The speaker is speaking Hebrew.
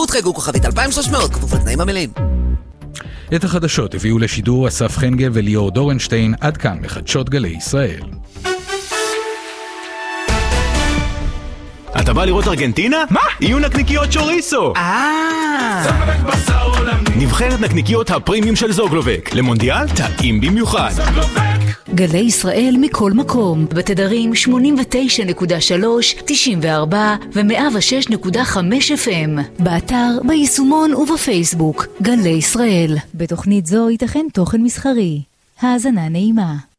ותחגו כוכבית 2300, כפוף לתנאים המלאים. את החדשות הביאו לשידור אסף חנגה וליאור דורנשטיין. עד כאן מחדשות גלי ישראל. אתה בא לראות ארגנטינה? מה? יהיו נקניקיות שוריסו! נבחרת נקניקיות הפרימיום של זוגלובק. למונדיאל טעים במיוחד. גלי ישראל מכל מקום, בתדרים 89.3, 94 ו-106.5 FM. באתר, ביישומון ובפייסבוק. גלי ישראל. בתוכנית זו ייתכן תוכן מסחרי. האזנה נעימה.